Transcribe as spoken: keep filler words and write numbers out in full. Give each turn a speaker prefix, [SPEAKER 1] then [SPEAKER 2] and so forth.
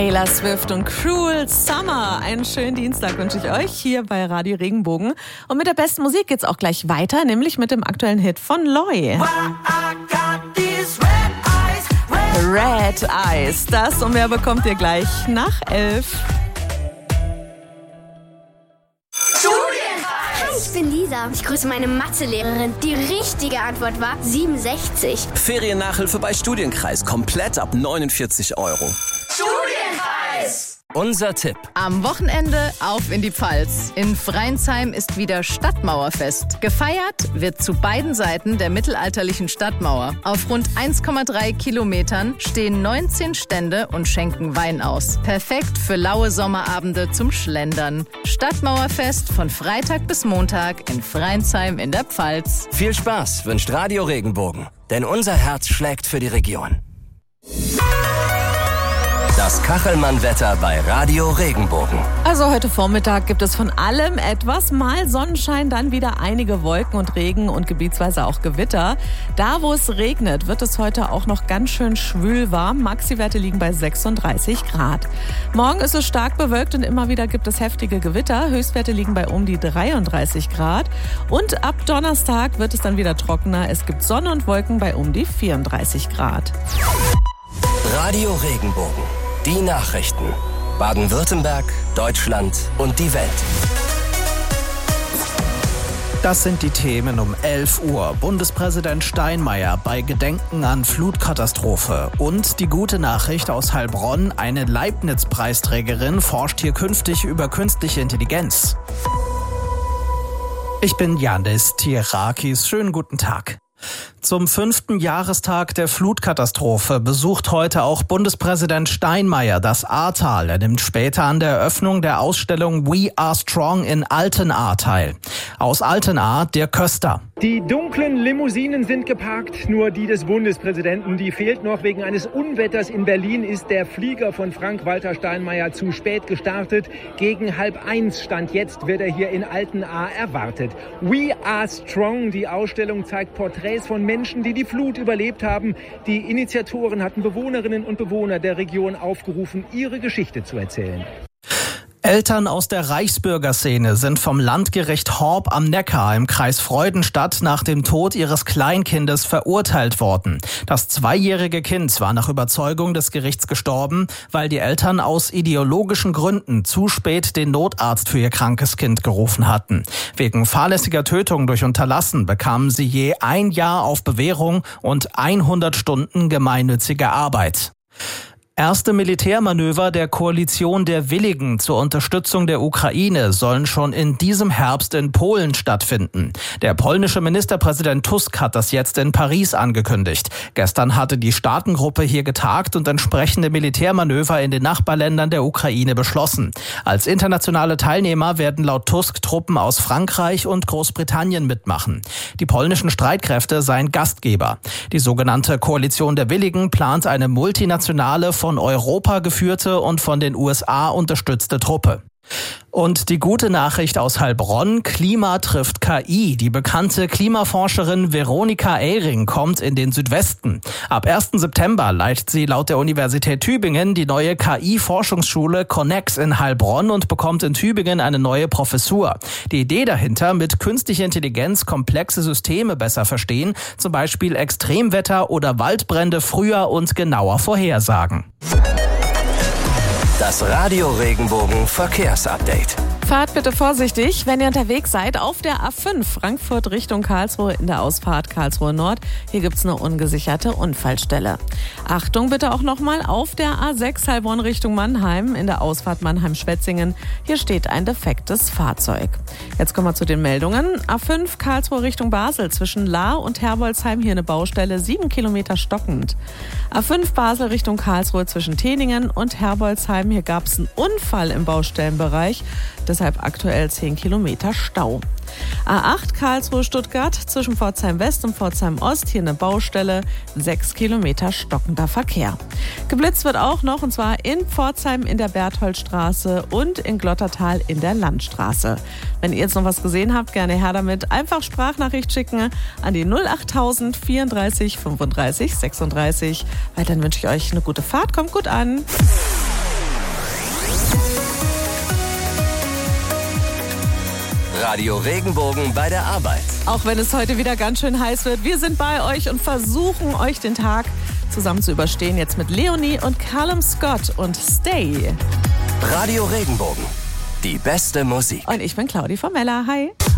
[SPEAKER 1] Taylor Swift und Cruel Summer. Einen schönen Dienstag wünsche ich euch hier bei Radio Regenbogen. Und mit der besten Musik geht's auch gleich weiter, nämlich mit dem aktuellen Hit von Loi. Red Eyes. Das und mehr bekommt ihr gleich nach elf.
[SPEAKER 2] Ich bin Lisa. Ich grüße meine Mathelehrerin. Die richtige Antwort war siebenundsechzig.
[SPEAKER 3] Feriennachhilfe bei Studienkreis. Komplett ab neunundvierzig Euro.
[SPEAKER 4] Studienkreis!
[SPEAKER 3] Unser Tipp.
[SPEAKER 5] Am Wochenende auf in die Pfalz. In Freinsheim ist wieder Stadtmauerfest. Gefeiert wird zu beiden Seiten der mittelalterlichen Stadtmauer. Auf rund eins Komma drei Kilometern stehen neunzehn Stände und schenken Wein aus. Perfekt für laue Sommerabende zum Schlendern. Stadtmauerfest von Freitag bis Montag in Freinsheim in der Pfalz.
[SPEAKER 3] Viel Spaß wünscht Radio Regenbogen. Denn unser Herz schlägt für die Region. Das Kachelmann-Wetter bei Radio Regenbogen.
[SPEAKER 1] Also heute Vormittag gibt es von allem etwas. Mal Sonnenschein, dann wieder einige Wolken und Regen und gebietsweise auch Gewitter. Da, wo es regnet, wird es heute auch noch ganz schön schwül warm. Maxi-Werte liegen bei sechsunddreißig Grad. Morgen ist es stark bewölkt und immer wieder gibt es heftige Gewitter. Höchstwerte liegen bei um die dreiunddreißig Grad. Und ab Donnerstag wird es dann wieder trockener. Es gibt Sonne und Wolken bei um die vierunddreißig Grad.
[SPEAKER 3] Radio Regenbogen. Die Nachrichten. Baden-Württemberg, Deutschland und die Welt.
[SPEAKER 6] Das sind die Themen um elf Uhr. Bundespräsident Steinmeier bei Gedenken an Flutkatastrophe. Und die gute Nachricht aus Heilbronn. Eine Leibniz-Preisträgerin forscht hier künftig über künstliche Intelligenz. Ich bin Janis Tierakis. Schönen guten Tag. Zum fünften Jahrestag der Flutkatastrophe besucht heute auch Bundespräsident Steinmeier das Ahrtal. Er nimmt später an der Eröffnung der Ausstellung We Are Strong in Altenahr teil. Aus Altenahr der Köster.
[SPEAKER 7] Die dunklen Limousinen sind geparkt, nur die des Bundespräsidenten, die fehlt noch. Wegen eines Unwetters in Berlin ist der Flieger von Frank-Walter Steinmeier zu spät gestartet. Gegen halb eins Stand jetzt wird er hier in Altenahr erwartet. We Are Strong, die Ausstellung zeigt Porträts von Menschen, die die Flut überlebt haben. Die Initiatoren hatten Bewohnerinnen und Bewohner der Region aufgerufen, ihre Geschichte zu erzählen.
[SPEAKER 6] Eltern aus der Reichsbürgerszene sind vom Landgericht Horb am Neckar im Kreis Freudenstadt nach dem Tod ihres Kleinkindes verurteilt worden. Das zweijährige Kind war nach Überzeugung des Gerichts gestorben, weil die Eltern aus ideologischen Gründen zu spät den Notarzt für ihr krankes Kind gerufen hatten. Wegen fahrlässiger Tötung durch Unterlassen bekamen sie je ein Jahr auf Bewährung und hundert Stunden gemeinnützige Arbeit. Erste Militärmanöver der Koalition der Willigen zur Unterstützung der Ukraine sollen schon in diesem Herbst in Polen stattfinden. Der polnische Ministerpräsident Tusk hat das jetzt in Paris angekündigt. Gestern hatte die Staatengruppe hier getagt und entsprechende Militärmanöver in den Nachbarländern der Ukraine beschlossen. Als internationale Teilnehmer werden laut Tusk Truppen aus Frankreich und Großbritannien mitmachen. Die polnischen Streitkräfte seien Gastgeber. Die sogenannte Koalition der Willigen plant eine multinationale, von Europa geführte und von den U S A unterstützte Truppe. Und die gute Nachricht aus Heilbronn, Klima trifft K I. Die bekannte Klimaforscherin Veronika Ehring kommt in den Südwesten. Ab ersten September leitet sie laut der Universität Tübingen die neue K I-Forschungsschule Connex in Heilbronn und bekommt in Tübingen eine neue Professur. Die Idee dahinter, mit künstlicher Intelligenz komplexe Systeme besser verstehen, zum Beispiel Extremwetter oder Waldbrände früher und genauer vorhersagen.
[SPEAKER 3] Das Radio Regenbogen Verkehrsupdate.
[SPEAKER 1] Fahrt bitte vorsichtig, wenn ihr unterwegs seid auf der A fünf Frankfurt Richtung Karlsruhe in der Ausfahrt Karlsruhe Nord. Hier gibt's eine ungesicherte Unfallstelle. Achtung bitte auch nochmal auf der A sechs Heilbronn Richtung Mannheim in der Ausfahrt Mannheim-Schwetzingen. Hier steht ein defektes Fahrzeug. Jetzt kommen wir zu den Meldungen. A fünf Karlsruhe Richtung Basel zwischen Lahr und Herbolzheim hier eine Baustelle, sieben Kilometer stockend. A fünf Basel Richtung Karlsruhe zwischen Teningen und Herbolzheim. Hier gab's einen Unfall im Baustellenbereich. Deshalb aktuell zehn Kilometer Stau. A acht Karlsruhe-Stuttgart zwischen Pforzheim West und Pforzheim Ost. Hier eine Baustelle, sechs Kilometer stockender Verkehr. Geblitzt wird auch noch, und zwar in Pforzheim in der Bertholdstraße und in Glottertal in der Landstraße. Wenn ihr jetzt noch was gesehen habt, gerne her damit. Einfach Sprachnachricht schicken an die null achttausend vierunddreißig fünfunddreißig sechsunddreißig. Weiterhin wünsche ich euch eine gute Fahrt. Kommt gut an.
[SPEAKER 3] Radio Regenbogen bei der Arbeit.
[SPEAKER 1] Auch wenn es heute wieder ganz schön heiß wird, wir sind bei euch und versuchen euch den Tag zusammen zu überstehen. Jetzt mit Leonie und Callum Scott und Stay.
[SPEAKER 3] Radio Regenbogen, die beste Musik.
[SPEAKER 1] Und ich bin Claudi Formella. Hi.